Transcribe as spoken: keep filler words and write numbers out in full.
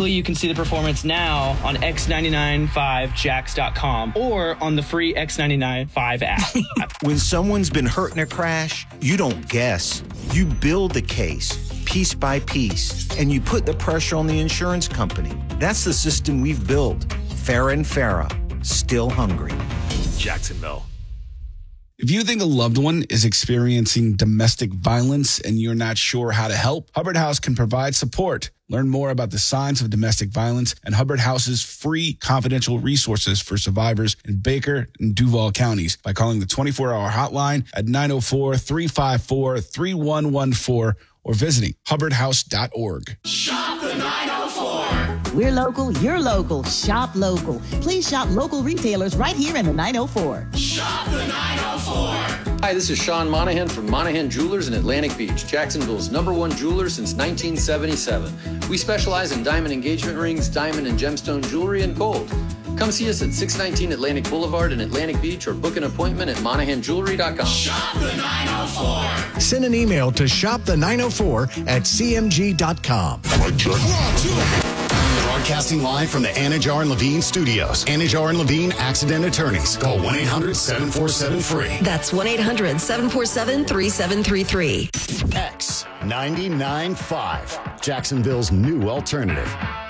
Luckily, you can see the performance now on X nine five jacks dot com or on the free X nine five app. When someone's been hurt in a crash, you don't guess. You build the case, piece by piece, and you put the pressure on the insurance company. That's the system we've built. Farah and Farah, still hungry. Jacksonville. If you think a loved one is experiencing domestic violence and you're not sure how to help, Hubbard House can provide support. Learn more about the signs of domestic violence and Hubbard House's free confidential resources for survivors in Baker and Duval counties by calling the twenty-four hour hotline at nine oh four, three five four, three one one four or visiting hubbard house dot org. Shop the nine oh four. We're local, you're local. Shop local. Please shop local retailers right here in the nine oh four. Shop the nine oh four. Hi, this is Sean Monahan from Monahan Jewelers in Atlantic Beach, Jacksonville's number one jeweler since nineteen seventy-seven. We specialize in diamond engagement rings, diamond and gemstone jewelry, and gold. Come see us at six nineteen Atlantic Boulevard in Atlantic Beach or book an appointment at monahan jewelry dot com. Shop the nine oh four. Send an email to shop the nine oh four at c m g dot com. Broadcasting live from the Anajar and Levine studios. Anajar and Levine Accident Attorneys. Call one eight hundred seven four seven free. That's one eight hundred seven four seven three seven three three. X ninety-nine point five. Jacksonville's new alternative.